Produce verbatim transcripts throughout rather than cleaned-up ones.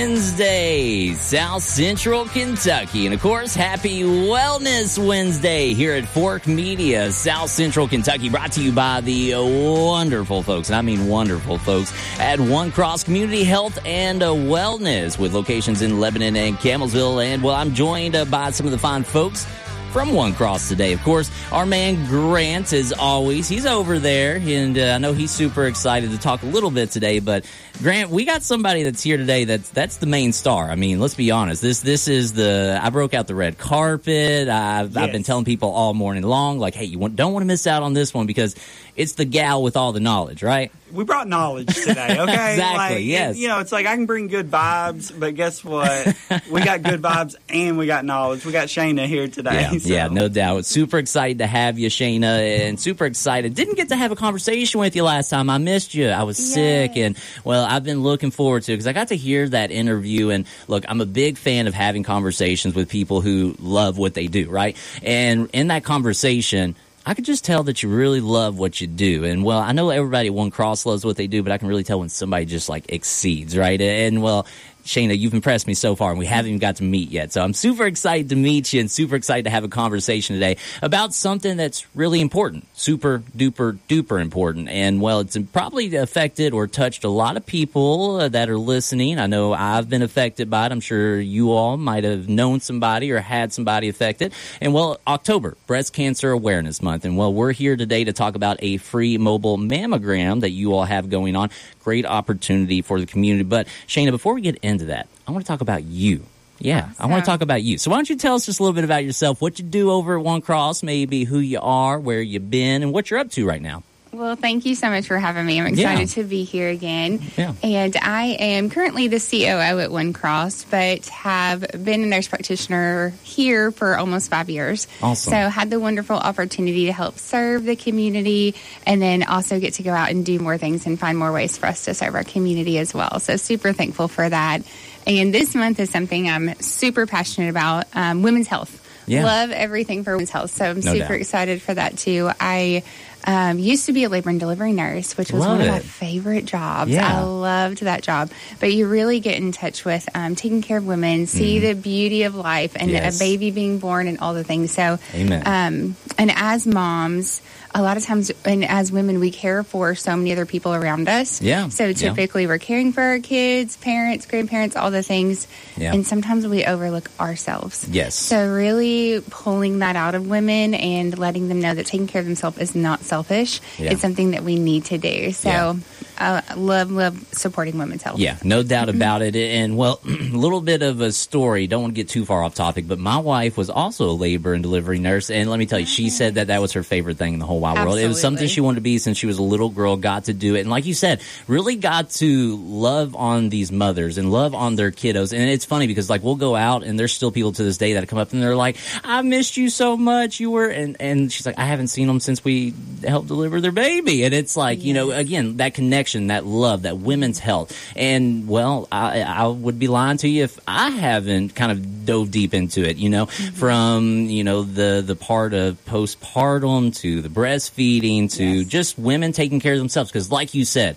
Wednesday, South Central Kentucky. And, of course, happy Wellness Wednesday here at Fork Media, South Central Kentucky, brought to you by the wonderful folks, and I mean wonderful folks, at One Cross Community Health and Wellness, with locations in Lebanon and Campbellsville. And, well, I'm joined uh, by some of the fine folks from One Cross today. Of course, our man Grant, as always, he's over there, and uh, I know he's super excited to talk a little bit today. But Grant, we got somebody that's here today that's that's the main star. I mean, let's be honest. This this is the I broke out the red carpet. I've, yes. I've been telling people all morning long, like, hey, you want, don't want to miss out on this one because it's the gal with all the knowledge, right? We brought knowledge today, okay? Exactly, like, yes. It, you know, it's like I can bring good vibes, but guess what? We got good vibes and we got knowledge. We got Shayna here today. Yeah, so. yeah, no doubt. Super excited to have you, Shayna, and super excited. Didn't get to have a conversation with you last time. I missed you. I was yes. sick, and, well, I've been looking forward to it because I got to hear that interview. And, look, I'm a big fan of having conversations with people who love what they do, right? And in that conversation, I could just tell that you really love what you do. And, well, I know everybody at One Cross loves what they do, but I can really tell when somebody just, like, exceeds, right? And, well, Shayna, you've impressed me so far, and we haven't even got to meet yet. So I'm super excited to meet you and super excited to have a conversation today about something that's really important, super duper duper important. And, well, it's probably affected or touched a lot of people uh, that are listening. I know I've been affected by it. I'm sure you all might have known somebody or had somebody affected. And, well, October, Breast Cancer Awareness Month. And, well, we're here today to talk about a free mobile mammogram that you all have going on. Great opportunity for the community. But, Shayna, before we get into that, I want to talk about you. Yeah, awesome. I want to talk about you. So why don't you tell us just a little bit about yourself, what you do over at One Cross, maybe who you are, where you've been, and what you're up to right now. Well, thank you so much for having me. I'm excited yeah. to be here again. Yeah. And I am currently the C O O at One Cross, but have been a nurse practitioner here for almost five years. Awesome. So had the wonderful opportunity to help serve the community and then also get to go out and do more things and find more ways for us to serve our community as well. So super thankful for that. And this month is something I'm super passionate about, um, women's health. Yeah. Love everything for women's health. So I'm no super doubt. excited for that too. I Um, used to be a labor and delivery nurse, which was Love one of it. my favorite jobs. Yeah. I loved that job. But you really get in touch with um, taking care of women, see mm-hmm. the beauty of life and yes. a baby being born and all the things. So, Amen. Um, and as moms, a lot of times, and as women, we care for so many other people around us. Yeah. So typically, yeah. we're caring for our kids, parents, grandparents, all the things. Yeah. And sometimes we overlook ourselves. Yes. So really pulling that out of women and letting them know that taking care of themselves is not selfish. Yeah. It's something that we need to do. So yeah. I uh, love, love supporting women's health. Yeah, no doubt about it. And, well, a little bit of a story. Don't want to get too far off topic, but my wife was also a labor and delivery nurse. And let me tell you, she said that that was her favorite thing in the whole wide world. Absolutely. It was something she wanted to be since she was a little girl, got to do it. And like you said, really got to love on these mothers and love on their kiddos. And it's funny because, like, we'll go out and there's still people to this day that come up and they're like, I missed you so much. You were, and, and she's like, I haven't seen them since we helped deliver their baby. And it's like, yes. you know, again, that connection, that love, that women's health. And, well, I, I would be lying to you if I haven't kind of dove deep into it, you know, mm-hmm. from, you know, the, the part of postpartum to the breastfeeding to yes. just women taking care of themselves. Because like you said,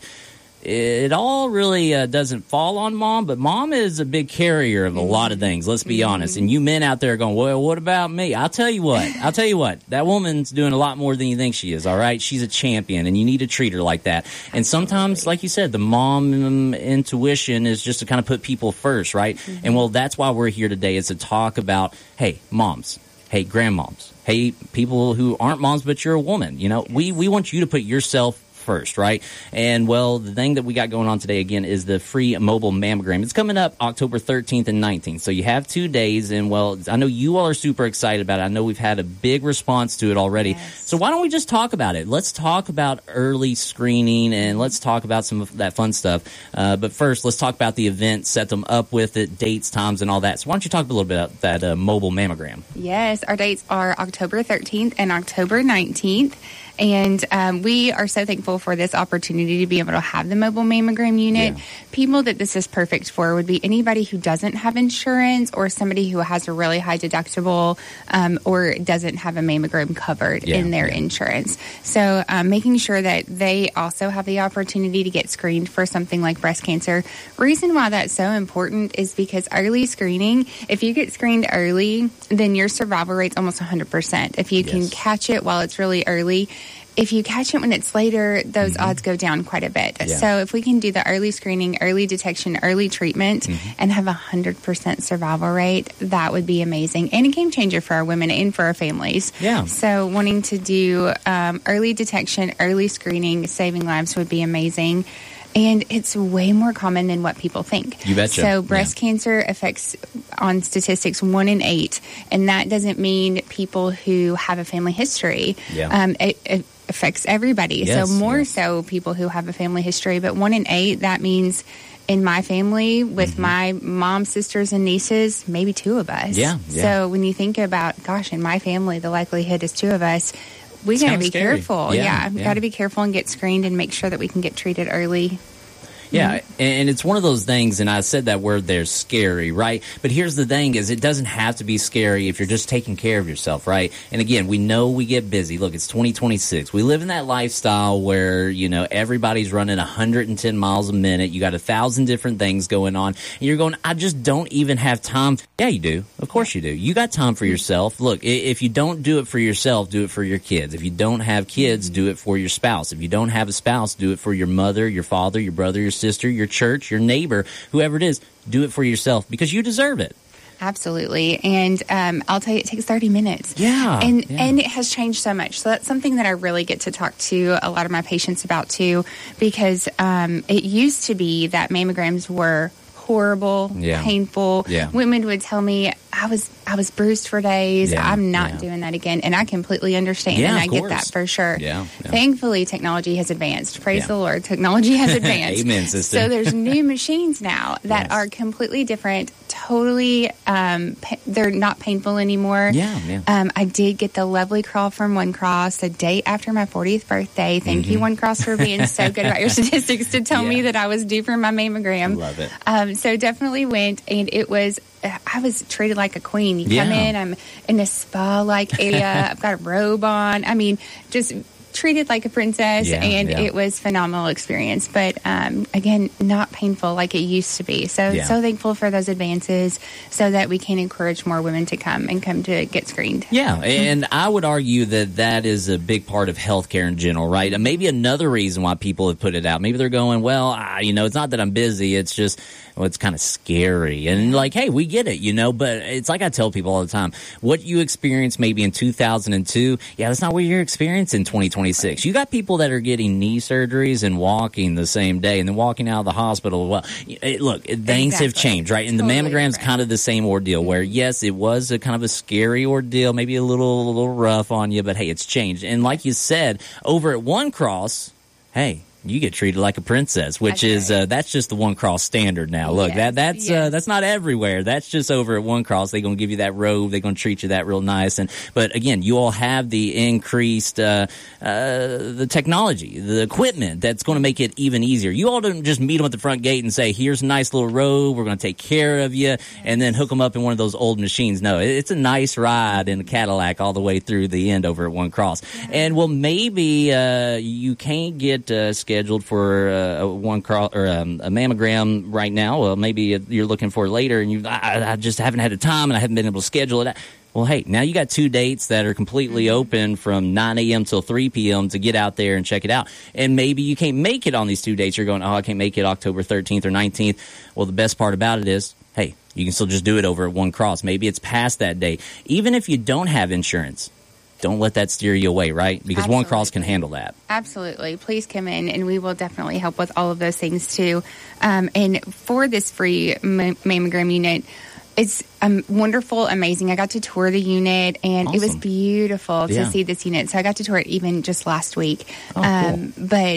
it all really uh, doesn't fall on mom, but mom is a big carrier of a mm-hmm. lot of things. Let's be mm-hmm. honest. And you men out there are going, well, what about me? I'll tell you what. I'll tell you what. That woman's doing a lot more than you think she is, all right? She's a champion, and you need to treat her like that. And sometimes, like you said, the mom um, intuition is just to kind of put people first, right? Mm-hmm. And, well, that's why we're here today is to talk about, hey, moms, hey, grandmoms, hey, people who aren't moms but you're a woman. You know, yes. we, we want you to put yourself first, right? And, well, the thing that we got going on today, again, is the free mobile mammogram. It's coming up October thirteenth and nineteenth, so you have two days, and, well, I know you all are super excited about it. I know we've had a big response to it already. Yes. So why don't we just talk about it? Let's talk about early screening, and let's talk about some of that fun stuff. Uh, but first, let's talk about the event, set them up with it, dates, times, and all that. So why don't you talk a little bit about that uh, mobile mammogram? Yes, our dates are October thirteenth and October nineteenth. And um, we are so thankful for this opportunity to be able to have the mobile mammogram unit. Yeah. People that this is perfect for would be anybody who doesn't have insurance or somebody who has a really high deductible um, or doesn't have a mammogram covered Yeah, in their yeah. insurance. So um, making sure that they also have the opportunity to get screened for something like breast cancer. Reason why that's so important is because early screening, if you get screened early, then your survival rate's almost one hundred percent. If you can Yes. catch it while it's really early, if you catch it when it's later, those Mm-hmm. odds go down quite a bit. Yeah. So if we can do the early screening, early detection, early treatment, Mm-hmm. and have a one hundred percent survival rate, that would be amazing and a game changer for our women and for our families. Yeah. So wanting to do um, early detection, early screening, saving lives would be amazing. And it's way more common than what people think. You betcha. So breast Yeah. cancer affects, on statistics, one in eight. And that doesn't mean people who have a family history. Yeah. Um, it, it affects everybody. Yes, so more yes. so people who have a family history. But one in eight, that means in my family, with Mm-hmm. my mom, sisters, and nieces, maybe two of us. Yeah, yeah. So when you think about, gosh, in my family, the likelihood is two of us. We got to kinda be scary. careful. Yeah, Yeah, we yeah. got to be careful and get screened and make sure that we can get treated early. Yeah, and it's one of those things, and I said that word there, scary, right? But here's the thing is it doesn't have to be scary if you're just taking care of yourself, right? And again, we know we get busy. Look, it's twenty twenty-six. We live in that lifestyle where, you know, everybody's running one hundred ten miles a minute. You got a thousand different things going on. And you're going, I just don't even have time. Yeah, you do. Of course you do. You got time for yourself. Look, i- if you don't do it for yourself, do it for your kids. If you don't have kids, do it for your spouse. If you don't have a spouse, do it for your mother, your father, your brother, your sister, your church, your neighbor, whoever it is. Do it for yourself because you deserve it. Absolutely. And um, I'll tell you, it takes thirty minutes. Yeah, And yeah. and it has changed so much. So that's something that I really get to talk to a lot of my patients about too, because um, it used to be that mammograms were horrible, Yeah. painful. Yeah. Women would tell me I was I was bruised for days. Yeah, I'm not yeah. doing that again. And I completely understand Yeah, and of I get course. that for sure. Yeah, yeah. Thankfully technology has advanced. Praise Yeah. the Lord. Technology has advanced. Amen, sister. So there's new machines now that Yes. are completely different, totally um, pa- they're not painful anymore. Yeah, yeah. Um, I did get the lovely call from One Cross the day after my fortieth birthday. Thank you, One Cross, for being so good about your statistics to tell me Mm-hmm. Yeah. that I was due for my mammogram. Love it. Um, so definitely went, and it was, I was treated like a queen. You come Yeah. in, I'm in a spa-like area. I've got a robe on. I mean, just treated like a princess, Yeah, and yeah. it was phenomenal experience. But um, again, not painful like it used to be. So Yeah. so thankful for those advances, so that we can encourage more women to come and come to get screened. Yeah, and I would argue that that is a big part of healthcare in general, right? And maybe another reason why people have put it out. Maybe they're going, well, I, you know, it's not that I'm busy. It's just, well, it's kind of scary. And like, hey, we get it, you know, but it's like I tell people all the time, what you experienced maybe in two thousand two, yeah, that's not what you're experiencing in twenty twenty-six. You got people that are getting knee surgeries and walking the same day and then walking out of the hospital. Well, it, look, things have Exactly. changed, right? And Totally the mammogram's different. kind of the same ordeal where, yes, it was a kind of a scary ordeal, maybe a little, a little rough on you, but hey, it's changed. And like you said, over at One Cross, hey, you get treated like a princess, which That's is right. uh, that's just the One Cross standard now. Look, Yes, that that's uh, yes. that's not everywhere. That's just over at One Cross. They're gonna give you that robe. They're gonna treat you that real nice. And but again, you all have the increased uh, uh, the technology, the equipment that's going to make it even easier. You all don't just meet them at the front gate and say, "Here's a nice little robe. We're going to take care of you," and then hook them up in one of those old machines. No, it- it's a nice ride in a Cadillac all the way through the end over at One Cross. And well, maybe uh, you can't get uh, scheduled for uh, a One Cross or um, a mammogram right now. Well, maybe you're looking for it later, and you I, I just haven't had the time, and I haven't been able to schedule it. Well, hey, now you got two dates that are completely open from nine a.m. till three p.m. to get out there and check it out. And maybe you can't make it on these two dates. You're going, oh, I can't make it October thirteenth or nineteenth. Well, the best part about it is, hey, you can still just do it over at One Cross. Maybe it's past that day. Even if you don't have insurance, don't let that steer you away, right? Because One Cross can Absolutely. handle that. Absolutely. Please come in, and we will definitely help with all of those things too. Um, and for this free ma- mammogram unit, it's um, wonderful, amazing. I got to tour the unit, and it was Awesome. beautiful to Yeah. see this unit. So I got to tour it even just last week. Oh, cool. um, but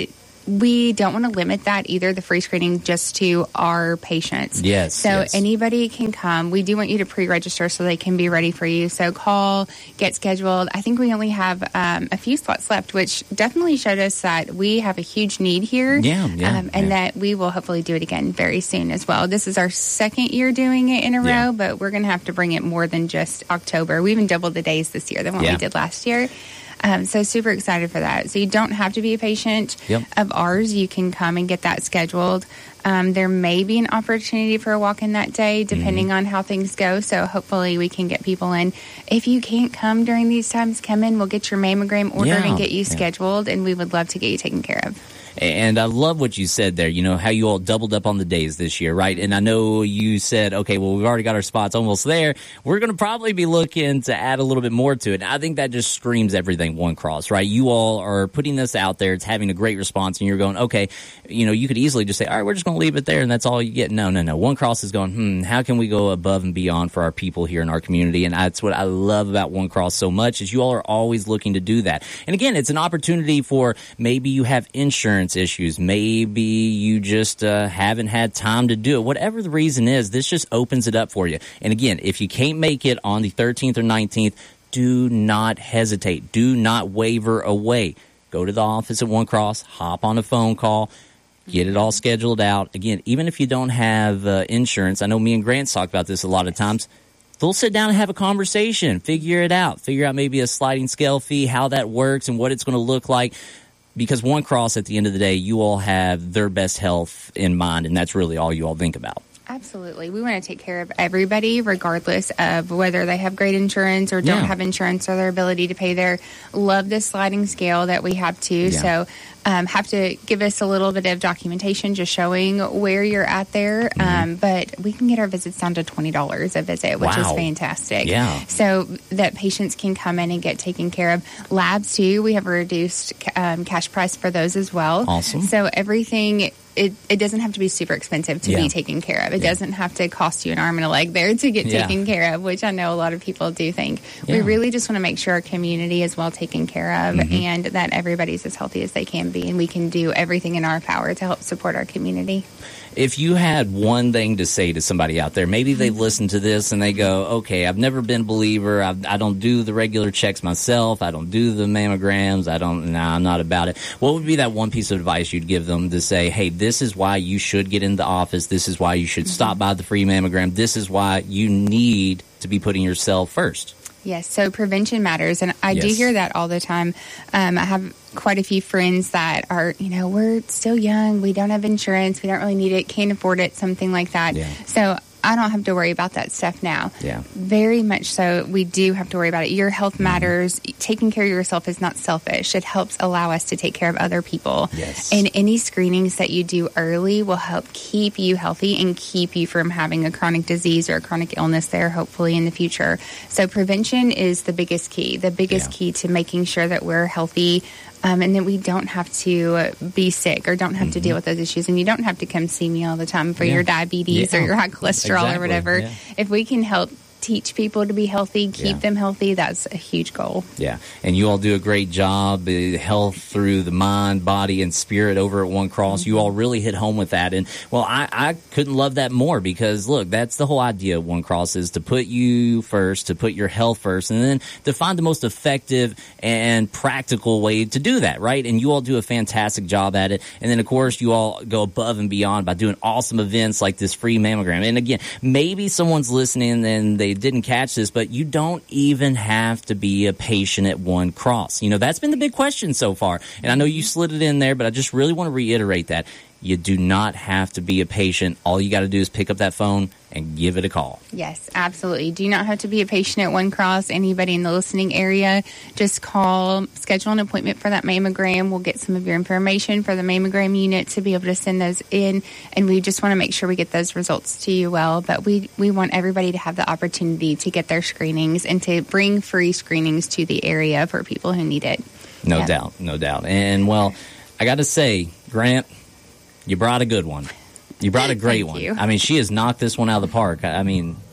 we don't want to limit that either, the free screening, just to our patients. Yes. So yes. anybody can come. We do want you to pre-register so they can be ready for you. So call, get scheduled. I think we only have um, a few slots left, which definitely showed us that we have a huge need here. Yeah, yeah, um, and yeah. that we will hopefully do it again very soon as well. This is our second year doing it in a Yeah. row, but we're going to have to bring it more than just October. We even doubled the days this year than what Yeah. we did last year. Um, so super excited for that. So you don't have to be a patient Yep. of ours. You can come and get that scheduled. Um, there may be an opportunity for a walk-in that day, depending Mm-hmm. on how things go. So hopefully we can get people in. If you can't come during these times, come in. We'll get your mammogram ordered Yeah. and get you Yeah. scheduled, and we would love to get you taken care of. And I love what you said there, you know, how you all doubled up on the days this year, right? And I know you said, okay, well, we've already got our spots almost there. We're going to probably be looking to add a little bit more to it. And I think that just screams everything One Cross, right? You all are putting this out there. It's having a great response. And you're going, okay, you know, you could easily just say, all right, we're just going to leave it there. And that's all you get. No, no, no. One Cross is going, hmm, how can we go above and beyond for our people here in our community? And that's what I love about One Cross so much, is you all are always looking to do that. And again, it's an opportunity for maybe you have insurance issues. Maybe Maybe you just uh, haven't had time to do it. Whatever the reason is, this just opens it up for you. And again, if you can't make it on the thirteenth or nineteenth, do not hesitate. Do not waver away. Go to the office at One Cross, hop on a phone call, get it all scheduled out. Again, even if you don't have uh, insurance, I know me and Grant talk about this a lot of times. They'll sit down and have a conversation, figure it out, figure out maybe a sliding scale fee, how that works and what it's going to look like. Because One Cross, at the end of the day, you all have their best health in mind, and that's really all you all think about. Absolutely. We want to take care of everybody, regardless of whether they have great insurance or don't Yeah. have insurance, or their ability to pay there. Love this sliding scale that we have too. Yeah. So um, have to give us a little bit of documentation just showing where you're at there. Mm-hmm. Um, but we can get our visits down to twenty dollars a visit, which is Wow. fantastic. Yeah. So that patients can come in and get taken care of. Labs too, we have a reduced um, cash price for those as well. Awesome. So everything... It, it doesn't have to be super expensive to Yeah. be taken care of. It Yeah. doesn't have to cost you an arm and a leg there to get Yeah. taken care of, which I know a lot of people do think. We Yeah. really just want to make sure our community is well taken care of, Mm-hmm. and that everybody's as healthy as they can be, and we can do everything in our power to help support our community. If you had one thing to say to somebody out there, maybe they've listened to this and they go, okay, I've never been a believer. I've, I don't do the regular checks myself. I don't do the mammograms. I don't, nah, I'm not about it. What would be that one piece of advice you'd give them to say, hey, this is why you should get in the office. This is why you should stop by the free mammogram. This is why you need to be putting yourself first. Yes, so prevention matters, and I do Yes. hear that all the time. Um, I have quite a few friends that are, you know, we're still young, we don't have insurance, we don't really need it, can't afford it, something like that. Yeah. So I don't have to worry about that stuff now. Yeah. Very much so. We do have to worry about it. Your health matters. Taking care of yourself is not selfish. It helps allow us to take care of other people. Yes. And any screenings that you do early will help keep you healthy and keep you from having a chronic disease or a chronic illness there, hopefully in the future. So prevention is the biggest key, the biggest Yeah. key to making sure that we're healthy. Um, and then we don't have to be sick or don't have Mm-hmm. to deal with those issues. And you don't have to come see me all the time for Yeah. your diabetes Yeah. or your high cholesterol Exactly. or whatever. Yeah. If we can help teach people to be healthy, keep Yeah. them healthy, that's a huge goal. Yeah, and you all do a great job. Uh, health through the mind, body, and spirit over at One Cross. You all really hit home with that. And, well, I, I couldn't love that more because, look, that's the whole idea of One Cross is to put you first, to put your health first, and then to find the most effective and practical way to do that, right? And you all do a fantastic job at it. And then, of course, you all go above and beyond by doing awesome events like this free mammogram. And, again, maybe someone's listening and they didn't catch this, but you don't even have to be a patient at One Cross. You know, that's been the big question so far. And I know you slid it in there, but I just really want to reiterate that. You do not have to be a patient. All you got to do is pick up that phone and give it a call. Yes, absolutely. Do not have to be a patient at One Cross. Anybody in the listening area, just call, schedule an appointment for that mammogram. We'll get some of your information for the mammogram unit to be able to send those in, and we just want to make sure we get those results to you well. But we, we want everybody to have the opportunity to get their screenings and to bring free screenings to the area for people who need it. No Yeah. doubt, no doubt. And, well, I got to say, Grant, you brought a good one. You brought a great Thank one. you. I mean, she has knocked this one out of the park. I I mean,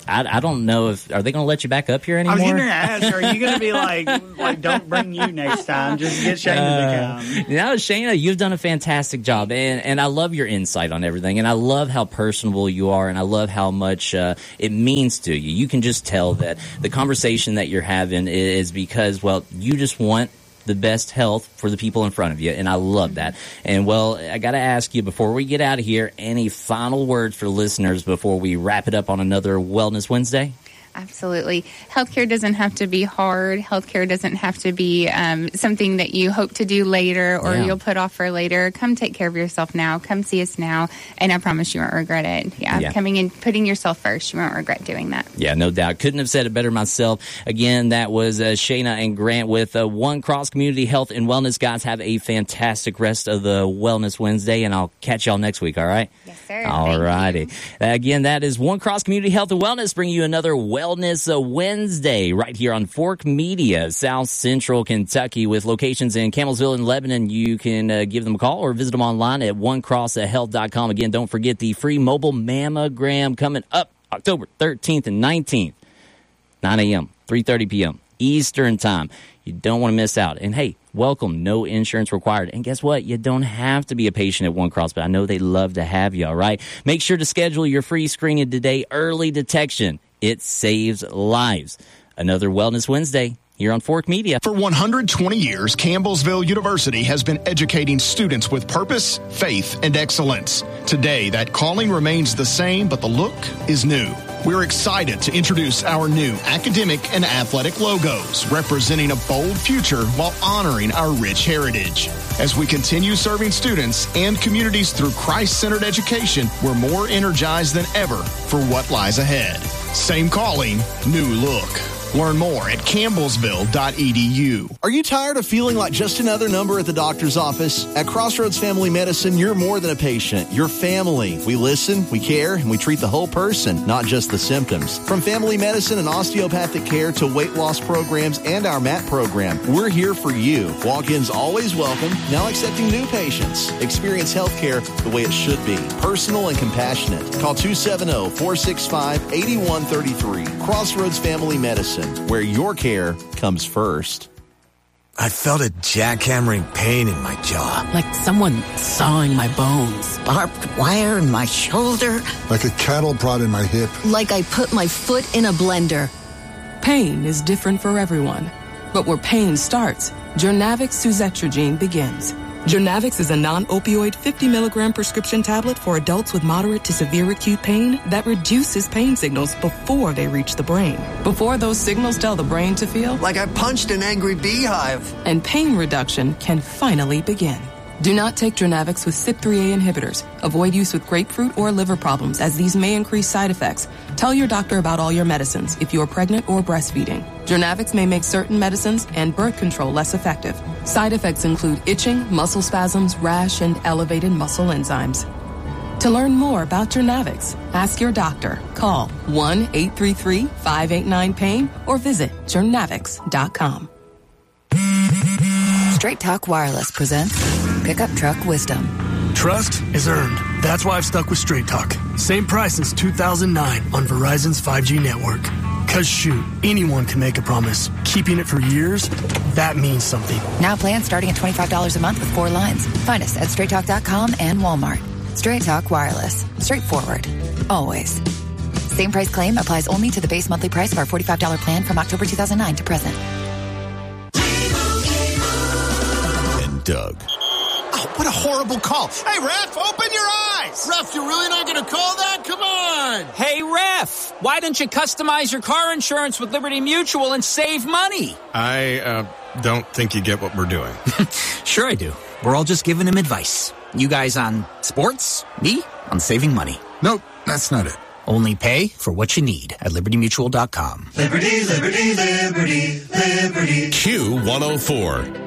I, I don't know if are they going to let you back up here anymore. I was going to ask, are you going to be like, like, don't bring you next time, just get Shayna uh, to come? No, Shayna, you've done a fantastic job, and and I love your insight on everything, and I love how personable you are, and I love how much uh, it means to you. You can just tell that the conversation that you're having is because, well, you just want the best health for the people in front of you, and I love that. And, well, I got to ask you, before we get out of here, any final words for listeners before we wrap it up on another Wellness Wednesday? Absolutely. Healthcare doesn't have to be hard. Healthcare doesn't have to be um, something that you hope to do later or yeah. you'll put off for later. Come take care of yourself now. Come see us now, and I promise you won't regret it. Yeah, yeah. Coming in, putting yourself first, you won't regret doing that. Yeah, no doubt. Couldn't have said it better myself. Again, that was uh, Shayna and Grant with uh, One Cross Community Health and Wellness. Guys, have a fantastic rest of the Wellness Wednesday, and I'll catch y'all next week, all right? Yes, sir. All righty. Again, that is One Cross Community Health and Wellness, bringing you another Wellness Wednesday right here on Fork Media, South Central Kentucky, with locations in Campbellsville and Lebanon. You can uh, give them a call or visit them online at one cross health dot com. Again, don't forget the free mobile mammogram coming up October thirteenth and nineteenth, nine a.m., three thirty p.m. Eastern Time. You don't want to miss out. And hey, welcome. No insurance required. And guess what? You don't have to be a patient at One Cross, but I know they love to have you, all right? Make sure to schedule your free screening today. Early detection. It saves lives. Another Wellness Wednesday here on Fork Media. For one hundred twenty years, Campbellsville University has been educating students with purpose, faith, and excellence. Today, that calling remains the same, but the look is new. We're excited to introduce our new academic and athletic logos, representing a bold future while honoring our rich heritage. As we continue serving students and communities through Christ-centered education, we're more energized than ever for what lies ahead. Same calling, new look. Learn more at campbellsville dot e d u. Are you tired of feeling like just another number at the doctor's office? At Crossroads Family Medicine, you're more than a patient. You're family. We listen, we care, and we treat the whole person, not just the symptoms. From family medicine and osteopathic care to weight loss programs and our M A T program, we're here for you. Walk-ins always welcome, now accepting new patients. Experience health care the way it should be. Personal and compassionate. Call two seven zero, four six five, eight one three three. Crossroads Family Medicine, where your care comes first. I felt a jackhammering pain in my jaw. Like someone sawing my bones. Barbed wire in my shoulder. Like a cattle prod in my hip. Like I put my foot in a blender. Pain is different for everyone. But where pain starts, Journavx Suzetrigine begins. Journavx is a non-opioid fifty milligram prescription tablet for adults with moderate to severe acute pain that reduces pain signals before they reach the brain. Before those signals tell the brain to feel like I punched an angry beehive. And pain reduction can finally begin. Do not take Journavx with C Y P three A inhibitors. Avoid use with grapefruit or liver problems, as these may increase side effects. Tell your doctor about all your medicines if you are pregnant or breastfeeding. Journavx may make certain medicines and birth control less effective. Side effects include itching, muscle spasms, rash, and elevated muscle enzymes. To learn more about Journavx, ask your doctor. Call one eight three three, five eight nine, pain or visit journavx dot com. Straight Talk Wireless presents Pickup Truck Wisdom. Trust is earned. That's why I've stuck with Straight Talk. Same price since two thousand nine on Verizon's five G network. Cause shoot, anyone can make a promise. Keeping it for years, that means something. Now plans starting at twenty-five dollars a month with four lines. Find us at straight talk dot com and Walmart. Straight Talk Wireless. Straightforward. Always. Same price claim applies only to the base monthly price of our forty-five dollars plan from October two thousand nine to present. Doug. Oh, what a horrible call. Hey, Ref, open your eyes. Ref, you're really not going to call that? Come on. Hey, Ref, why don't you customize your car insurance with Liberty Mutual and save money? I uh, don't think you get what we're doing. Sure I do. We're all just giving him advice. You guys on sports, me on saving money. Nope, that's not it. Only pay for what you need at liberty mutual dot com. Liberty, liberty, liberty, liberty. Q one oh four.